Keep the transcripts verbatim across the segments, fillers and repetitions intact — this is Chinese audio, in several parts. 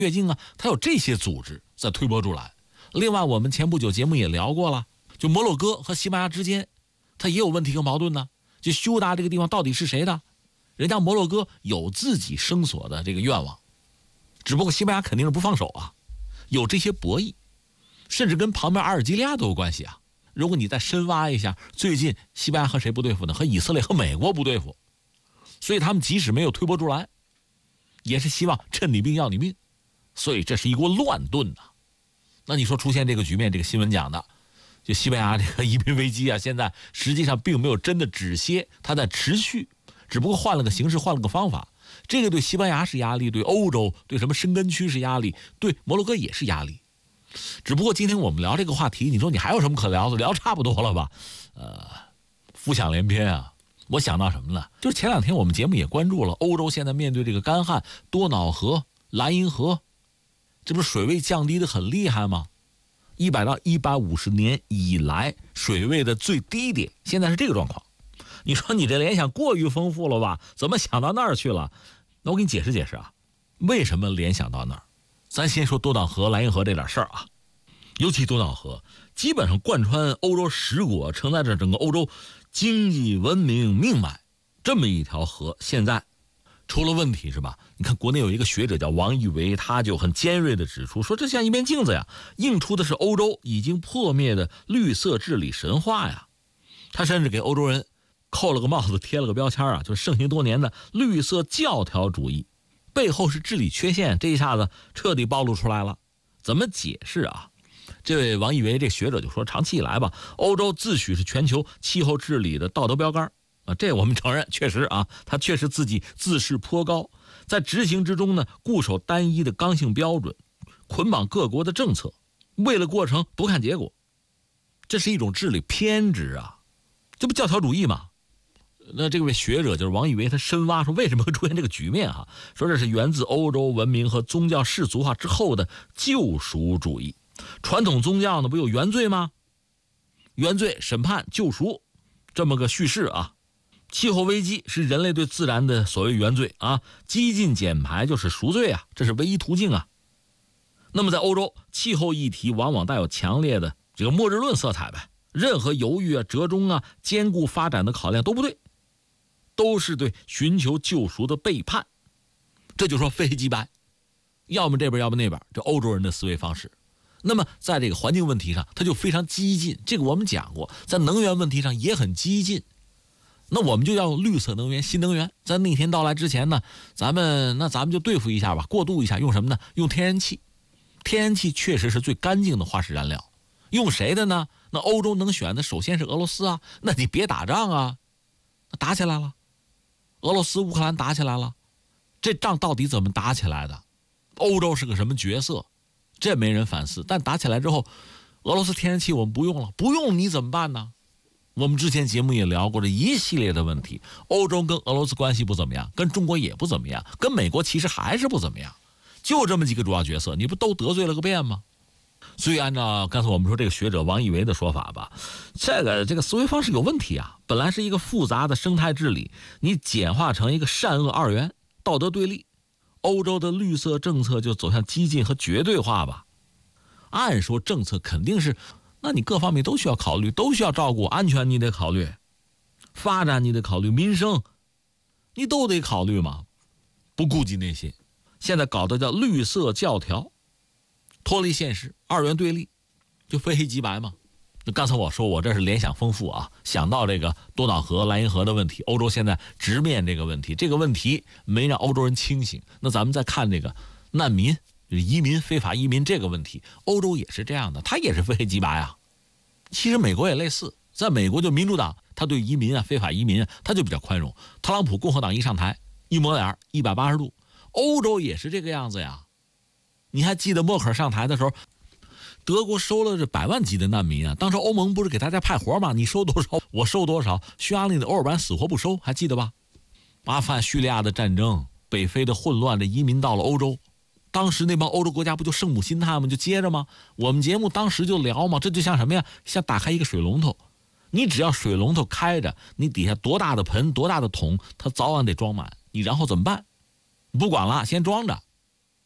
月经啊，它有这些组织在推波助澜。另外，我们前不久节目也聊过了，就摩洛哥和西班牙之间，它也有问题和矛盾呢。就休达这个地方到底是谁的？人家摩洛哥有自己声索的这个愿望，只不过西班牙肯定是不放手啊，有这些博弈，甚至跟旁边阿尔及利亚都有关系啊。如果你再深挖一下，最近西班牙和谁不对付呢？和以色列和美国不对付，所以他们即使没有推波助澜，也是希望趁你病要你命，所以这是一锅乱炖呐。那你说出现这个局面，这个新闻讲的，就西班牙这个移民危机啊，现在实际上并没有真的止歇，它在持续，只不过换了个形式，换了个方法。这个对西班牙是压力，对欧洲，对什么申根区是压力，对摩洛哥也是压力。只不过今天我们聊这个话题，你说你还有什么可聊的？聊差不多了吧？呃，浮想联翩啊。我想到什么了？就是前两天我们节目也关注了，欧洲现在面对这个干旱，多瑙河、莱茵河，这不是水位降低的很厉害吗？一百到一百五十年以来水位的最低点，现在是这个状况。你说你这联想过于丰富了吧？怎么想到那儿去了？那我给你解释解释啊，为什么联想到那儿？咱先说多瑙河、莱茵河这点事儿啊。尤其多瑙河基本上贯穿欧洲十国，承载着整个欧洲经济文明命脉，这么一条河现在出了问题是吧？你看国内有一个学者叫王义维，他就很尖锐地指出说，这像一面镜子呀，映出的是欧洲已经破灭的绿色治理神话呀。他甚至给欧洲人扣了个帽子，贴了个标签啊，就是盛行多年的绿色教条主义背后是治理缺陷，这一下子彻底暴露出来了。怎么解释啊？这位王义维这学者就说，长期以来吧，欧洲自诩是全球气候治理的道德标杆啊，这我们承认，确实啊，他确实自己自视颇高，在执行之中呢，固守单一的刚性标准，捆绑各国的政策，为了过程不看结果，这是一种治理偏执啊，这不教条主义吗？那这位学者就是王义维，他深挖说为什么会出现这个局面啊？说这是源自欧洲文明和宗教世俗化之后的救赎主义。传统宗教呢不有原罪吗？原罪、审判、救赎这么个叙事啊。气候危机是人类对自然的所谓原罪啊，激进减排就是赎罪啊，这是唯一途径啊。那么在欧洲，气候议题往往带有强烈的这个末日论色彩呗，任何犹豫啊、折中啊、兼顾发展的考量都不对，都是对寻求救赎的背叛。这就说非黑即白，要么这边要么那边，这欧洲人的思维方式。那么在这个环境问题上他就非常激进，这个我们讲过，在能源问题上也很激进。那我们就要用绿色能源、新能源，在那天到来之前呢，咱们那咱们就对付一下吧，过渡一下，用什么呢？用天然气。天然气确实是最干净的化石燃料，用谁的呢？那欧洲能选的首先是俄罗斯啊，那你别打仗啊，打起来了，俄罗斯乌克兰打起来了，这仗到底怎么打起来的？欧洲是个什么角色？这没人反思。但打起来之后，俄罗斯天然气我们不用了，不用你怎么办呢？我们之前节目也聊过这一系列的问题，欧洲跟俄罗斯关系不怎么样，跟中国也不怎么样，跟美国其实还是不怎么样，就这么几个主要角色，你不都得罪了个遍吗？所以按照刚才我们说这个学者王义维的说法吧，这个这个思维方式有问题啊。本来是一个复杂的生态治理，你简化成一个善恶二元、道德对立，欧洲的绿色政策就走向激进和绝对化吧。按说政策肯定是，那你各方面都需要考虑，都需要照顾，安全你得考虑，发展你得考虑，民生你都得考虑嘛，不顾及那些。现在搞的叫绿色教条，脱离现实，二元对立，就非黑即白嘛。刚才我说我这是联想丰富啊，想到这个多瑙河、莱茵河的问题，欧洲现在直面这个问题，这个问题没让欧洲人清醒。那咱们再看这个难民、移民、非法移民这个问题，欧洲也是这样的，他也是非黑即白啊。其实美国也类似，在美国就民主党他对移民啊、非法移民啊，他就比较宽容。特朗普共和党一上台，一抹脸一百八十度。欧洲也是这个样子呀。你还记得默克尔上台的时候，德国收了这百万级的难民啊，当时欧盟不是给大家派活吗？你收多少我收多少，匈牙利的欧尔班死活不收，还记得吧？阿富汗、叙利亚的战争，北非的混乱，的移民到了欧洲，当时那帮欧洲国家不就圣母心态吗？就接着吗？我们节目当时就聊嘛，这就像什么呀？像打开一个水龙头，你只要水龙头开着，你底下多大的盆多大的桶，它早晚得装满，你然后怎么办？不管了，先装着，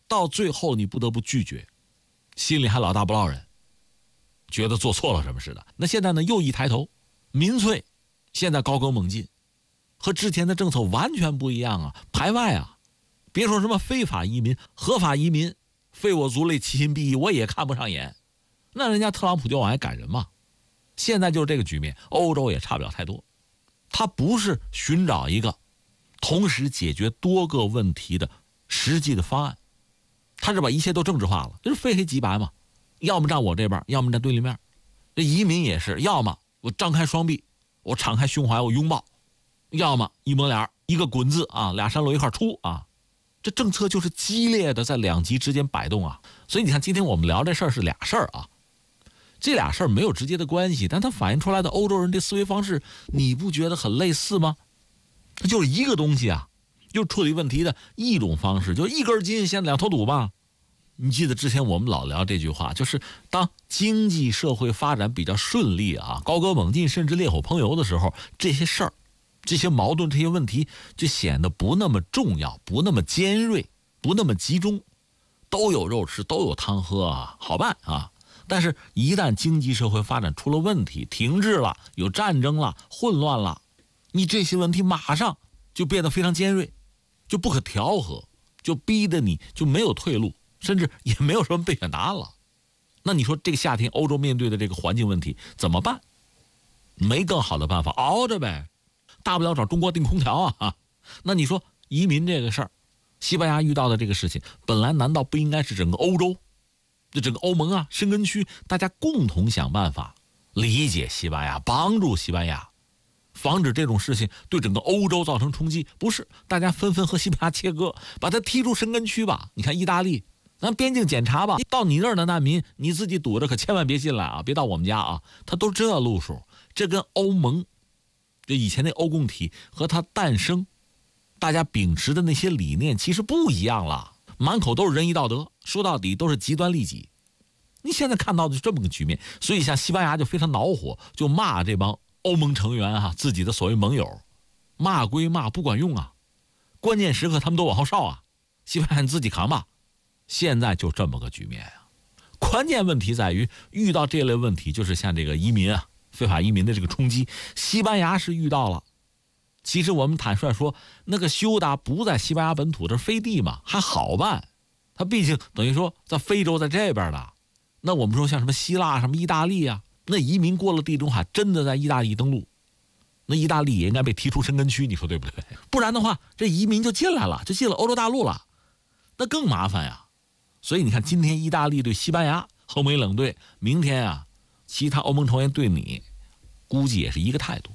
到最后你不得不拒绝，心里还老大不落忍，觉得做错了什么似的。那现在呢，又一抬头，民粹现在高歌猛进，和之前的政策完全不一样啊，排外啊！别说什么非法移民，合法移民，非我族类，其心必异，我也看不上眼。那人家特朗普就往外赶人嘛。现在就是这个局面，欧洲也差不了太多。他不是寻找一个同时解决多个问题的实际的方案，他是把一切都政治化了，就是非黑即白嘛，要么站我这边，要么站对立面。这移民也是，要么我张开双臂，我敞开胸怀，我拥抱，要么一抹脸，一个滚字啊，俩山路一块出啊。这政策就是激烈的在两极之间摆动啊。所以你看，今天我们聊这事儿是俩事儿啊，这俩事儿没有直接的关系，但它反映出来的欧洲人的思维方式，你不觉得很类似吗？它就是一个东西啊，就是处理问题的一种方式，就一根筋先两头堵吧。你记得之前我们老聊这句话，就是当经济社会发展比较顺利啊，高歌猛进，甚至烈火烹油的时候，这些事儿、这些矛盾、这些问题就显得不那么重要，不那么尖锐，不那么集中，都有肉吃，都有汤喝啊，好办啊。但是一旦经济社会发展出了问题，停滞了，有战争了，混乱了，你这些问题马上就变得非常尖锐，就不可调和，就逼得你就没有退路，甚至也没有什么备选答案了。那你说这个夏天欧洲面对的这个环境问题怎么办？没更好的办法，熬着呗，大不了找中国订空调啊。那你说移民这个事儿，西班牙遇到的这个事情，本来难道不应该是整个欧洲，这整个欧盟啊，申根区大家共同想办法理解西班牙，帮助西班牙，防止这种事情对整个欧洲造成冲击？不是，大家纷纷和西班牙切割，把它踢出申根区吧。你看意大利，咱边境检查吧，到你那儿的难民你自己堵着，可千万别进来啊，别到我们家啊。他都这路数，这跟欧盟这以前那欧共体和它诞生大家秉持的那些理念其实不一样了，满口都是仁义道德，说到底都是极端利己。你现在看到的是这么个局面，所以像西班牙就非常恼火，就骂这帮欧盟成员啊，自己的所谓盟友，骂归骂不管用啊，关键时刻他们都往后哨啊，西班牙你自己扛吧。现在就这么个局面啊。关键问题在于遇到这类问题，就是像这个移民啊，非法移民的这个冲击，西班牙是遇到了。其实我们坦率说，那个休达不在西班牙本土，这是飞地嘛，还好办。他毕竟等于说在非洲，在这边的。那我们说像什么希腊、什么意大利啊，那移民过了地中海，真的在意大利登陆，那意大利也应该被踢出申根区，你说对不对？不然的话，这移民就进来了，就进了欧洲大陆了，那更麻烦呀。所以你看，今天意大利对西班牙横眉冷对，明天啊，其他欧盟成员对你，估计也是一个态度。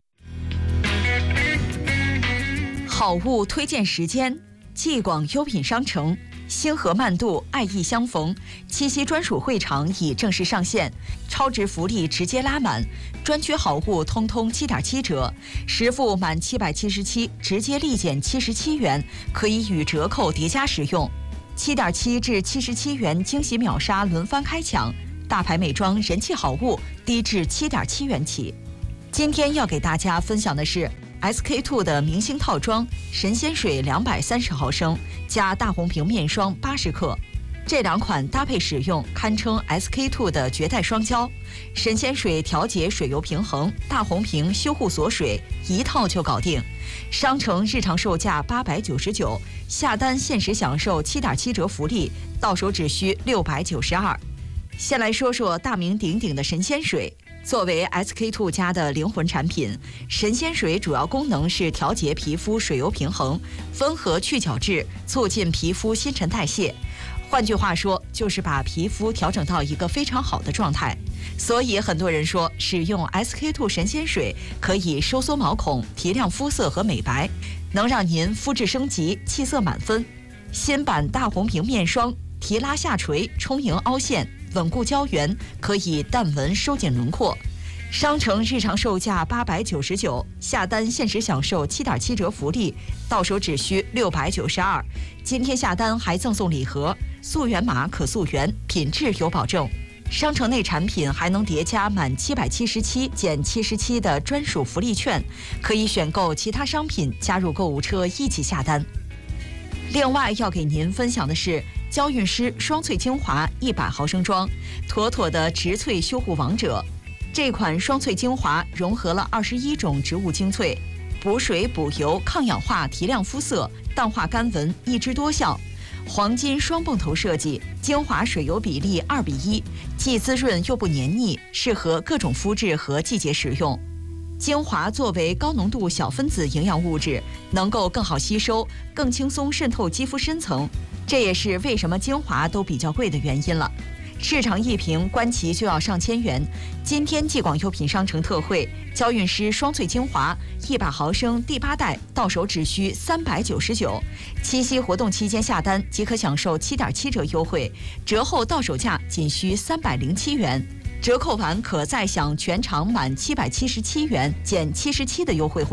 好物推荐时间：继广优品商城。星河曼度爱意相逢，七夕专属会场已正式上线，超值福利直接拉满，专区好物通通七点七折，实付满七百七十七直接立减七十七元，可以与折扣叠加使用。七点七至七十七元惊喜秒杀轮番开抢，大牌美妆人气好物低至七点七元起。今天要给大家分享的是 S K two 的明星套装神仙水两百三十毫升加大红瓶面霜八十克，这两款搭配使用堪称 S K two 的绝代双骄。神仙水调节水油平衡，大红瓶修护锁水，一套就搞定。商城日常售价八百九十九，下单限时享受七点七折福利，到手只需六百九十二。先来说说大名鼎鼎的神仙水。作为 S K two 家的灵魂产品，神仙水主要功能是调节皮肤水油平衡，温和去角质，促进皮肤新陈代谢。换句话说，就是把皮肤调整到一个非常好的状态。所以很多人说，使用 S K two 神仙水可以收缩毛孔、提亮肤色和美白，能让您肤质升级、气色满分。新版大红瓶面霜提拉下垂，充盈凹陷，稳固胶原，可以淡纹收紧轮廓。商城日常售价八百九十九，下单限时享受七点七折福利，到手只需六百九十二。今天下单还赠送礼盒，溯源码可溯源，品质有保证。商城内产品还能叠加满七百七十七减七十七的专属福利券，可以选购其他商品加入购物车一起下单。另外要给您分享的是， 娇韵诗双萃精华一百毫升装，妥妥的植萃修护王者。这款双萃精华融合了二十一种植物精粹，补水补油、抗氧化、提亮肤色、淡化干纹，一枝多效。黄金双泵头设计，精华水油比例二比一，既滋润又不黏腻，适合各种肤质和季节使用。精华作为高浓度小分子营养物质，能够更好吸收，更轻松渗透肌肤深层，这也是为什么精华都比较贵的原因了。市场一瓶观其就要上千元，今天继广优品商城特惠，娇韵诗双萃精华一百毫升第八袋到手只需三百九十九，七夕活动期间下单即可享受七点七折优惠，折后到手价仅需三百零七元，折扣完可再享全场满七百七十七元减七十七的优惠活动。